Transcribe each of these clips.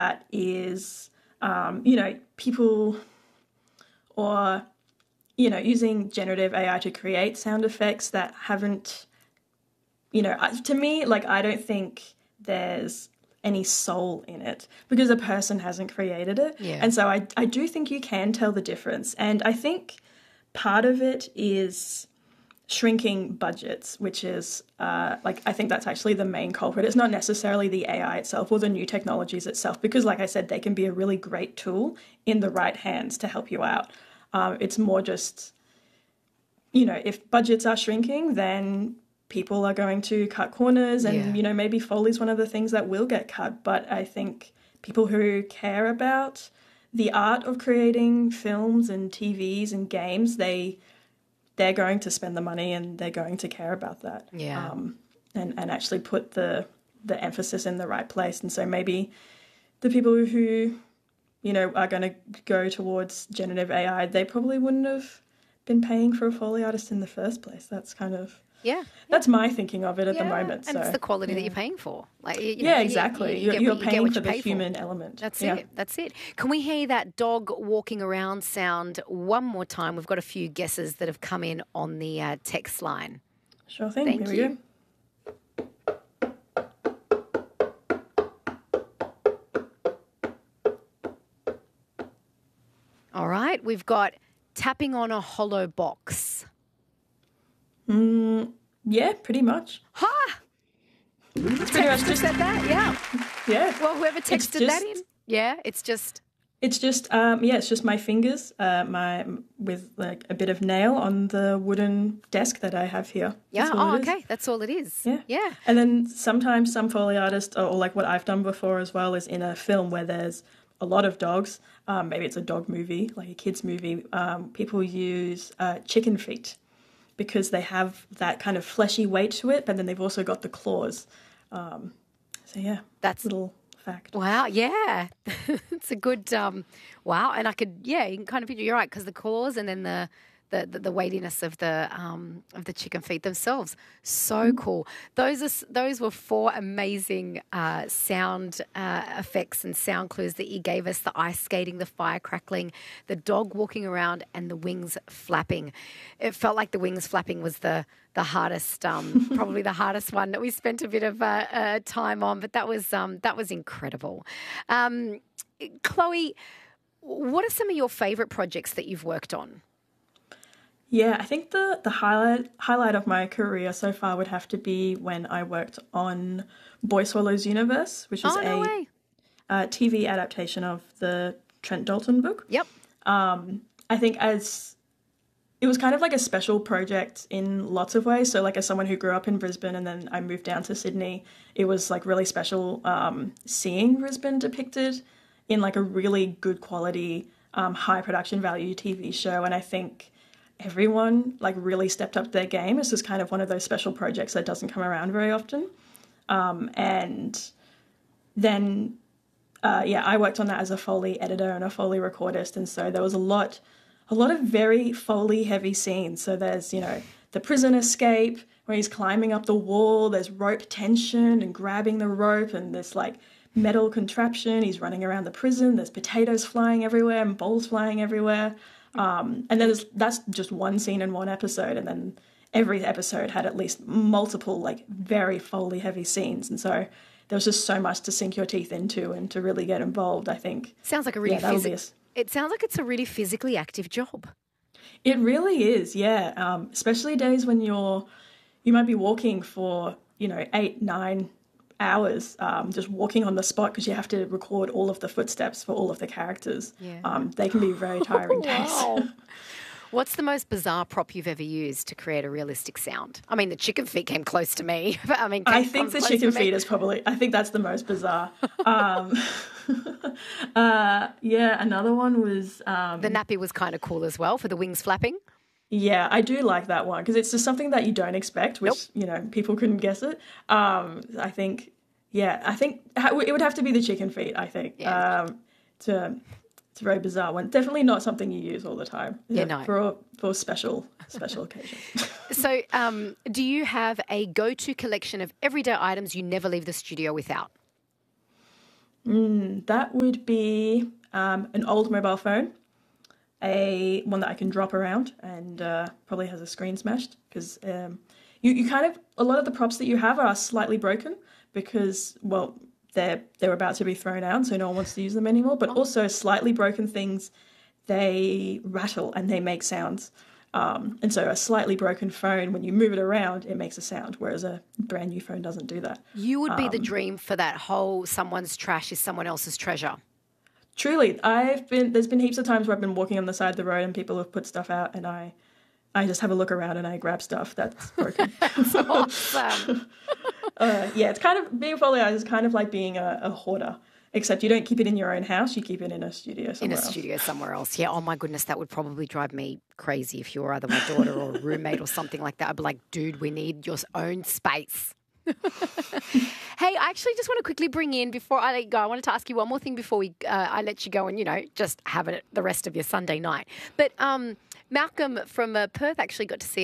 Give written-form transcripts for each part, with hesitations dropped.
is, people or, using generative AI to create sound effects that haven't, to me, like, I don't think there's any soul in it because a person hasn't created it. Yeah. And so I do think you can tell the difference. And I think part of it is shrinking budgets, which is I think that's actually the main culprit. It's not necessarily the AI itself or the new technologies itself, because like I said, they can be a really great tool in the right hands to help you out. It's more just, if budgets are shrinking, then people are going to cut corners and, maybe Foley's one of the things that will get cut. But I think people who care about the art of creating films and TVs and games, they're going to spend the money and they're going to care about that. Yeah. And actually put the emphasis in the right place. And so maybe the people who, are going to go towards generative AI, they probably wouldn't have been paying for a Foley artist in the first place. That's kind of... Yeah. That's my thinking of it at the moment. And it's the quality that you're paying for. Like, exactly. You're paying for the human element. That's it. That's it. Can we hear that dog walking around sound one more time? We've got a few guesses that have come in on the text line. Sure thing. Thank Here you. We go. All right. We've got tapping on a hollow box. Yeah, pretty much. Ha! It's pretty much just said that, yeah. Yeah. Well, whoever texted that in, it's just... It's just my fingers, with like a bit of nail on the wooden desk that I have here. Yeah. Okay. That's all it is. Yeah. And then sometimes some Foley artists, or like what I've done before as well, is in a film where there's a lot of dogs. Maybe it's a dog movie, like a kids movie. People use chicken feet, because they have that kind of fleshy weight to it, but then they've also got the claws. That's a little fact. Wow, yeah. It's a good, wow. And I could, you can kind of picture, you're right, because the claws and then the weightiness of the chicken feet themselves. So cool. Those were 4 amazing sound effects and sound clues that you gave us: the ice skating, the fire crackling, the dog walking around, and the wings flapping. It felt like the wings flapping was the hardest, probably the hardest one that we spent a bit of time on, but that was incredible. Chloe, what are some of your favourite projects that you've worked on? Yeah, I think the highlight of my career so far would have to be when I worked on Boy Swallows Universe, which is a TV adaptation of the Trent Dalton book. Yep. I think it was kind of like a special project in lots of ways. So like as someone who grew up in Brisbane and then I moved down to Sydney, it was like really special seeing Brisbane depicted in like a really good quality, high production value TV show. And I think everyone like really stepped up their game. It's just kind of one of those special projects that doesn't come around very often. And then, I worked on that as a Foley editor and a Foley recordist. And so there was a lot of very Foley heavy scenes. So there's, the prison escape where he's climbing up the wall. There's rope tension and grabbing the rope, and this like metal contraption. He's running around the prison. There's potatoes flying everywhere and balls flying everywhere. And then that's just one scene in one episode, and then every episode had at least multiple like very Foley heavy scenes, and so there was just so much to sink your teeth into and to really get involved. I think sounds like a really it sounds like it's a really physically active job. It really is, yeah. Especially days when you might be walking for 8-9 hours, just walking on the spot because you have to record all of the footsteps for all of the characters. Yeah. They can be very tiring days. What's the most bizarre prop you've ever used to create a realistic sound? I mean, the chicken feet came close to me. But I think the chicken feet is probably, I think that's the most bizarre. Another one was... the nappy was kind of cool as well for the wings flapping. Yeah, I do like that one because it's just something that you don't expect, which, people couldn't guess it. I think it would have to be the chicken feet, I think. Yeah. It's a very bizarre one. Definitely not something you use all the time. Yeah, no. For special occasions. So do you have a go-to collection of everyday items you never leave the studio without? That would be an old mobile phone, a one that I can drop around and probably has a screen smashed because you kind of a lot of the props that you have are slightly broken because well they're about to be thrown out, so no one wants to use them anymore. But also slightly broken things, they rattle and they make sounds. And so a slightly broken phone, when you move it around, it makes a sound, whereas a brand new phone doesn't do that. You would be the dream for that whole someone's trash is someone else's treasure. Truly, there's been heaps of times where I've been walking on the side of the road and people have put stuff out and I just have a look around and I grab stuff that's broken. That's awesome. Yeah, it's kind of, being Foley Artist is kind of like being a hoarder, except you don't keep it in your own house, you keep it in a studio somewhere else. In a studio somewhere else. Yeah, oh my goodness, that would probably drive me crazy if you were either my daughter or a roommate or something like that. I'd be like, dude, we need your own space. Hey, I actually just want to quickly bring in, before I let you go, I wanted to ask you one more thing before I let you go and, just have it the rest of your Sunday night. But Malcolm from Perth actually got to see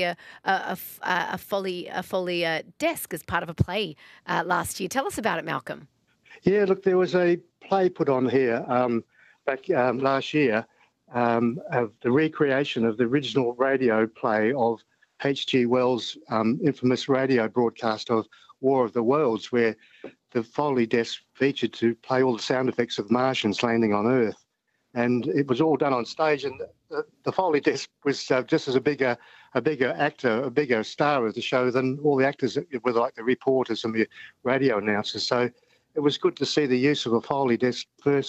a Foley desk as part of a play last year. Tell us about it, Malcolm. Yeah, look, there was a play put on here back last year of the recreation of the original radio play of H.G. Wells' infamous radio broadcast of War of the Worlds, where the Foley desk featured to play all the sound effects of Martians landing on Earth. And it was all done on stage, and the Foley desk was just as a bigger actor, a bigger star of the show than all the actors that were like the reporters and the radio announcers. So it was good to see the use of a Foley desk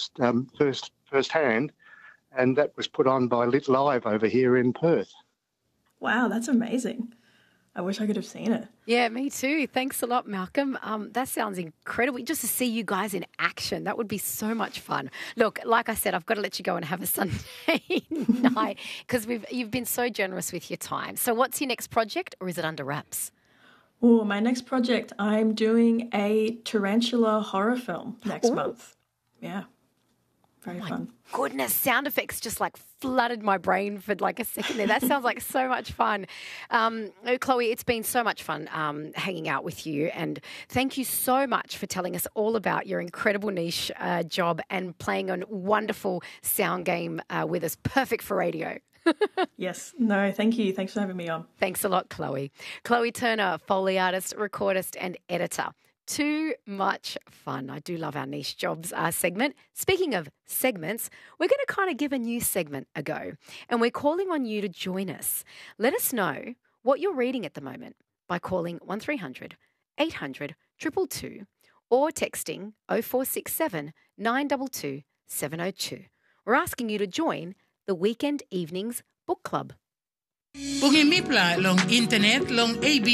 firsthand, and that was put on by Lit Live over here in Perth. Wow, that's amazing. I wish I could have seen it. Yeah, me too. Thanks a lot, Malcolm. That sounds incredible. Just to see you guys in action, that would be so much fun. Look, like I said, I've got to let you go and have a Sunday night because you've been so generous with your time. So what's your next project, or is it under wraps? Oh, my next project, I'm doing a tarantula horror film next month. Yeah. Very fun. Goodness, sound effects just like flooded my brain for like a second there. That sounds like so much fun. Chloe, it's been so much fun hanging out with you, and thank you so much for telling us all about your incredible niche job and playing a wonderful sound game with us. Perfect for radio. Yes. No, thank you. Thanks for having me on. Thanks a lot, Chloe. Chloe Turner, Foley artist, recordist and editor. Too much fun. I do love our niche jobs segment. Speaking of segments, we're going to kind of give a new segment a go, and we're calling on you to join us. Let us know what you're reading at the moment by calling 1300 800 222 or texting 0467 922 702. We're asking you to join the Weekend Evenings Book Club. Pungimipla long internet long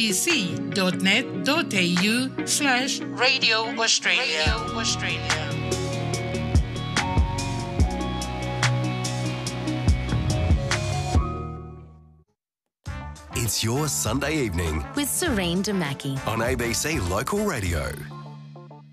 abc.net.au/Radio Australia. It's your Sunday evening with Serene Damaki on ABC Local Radio.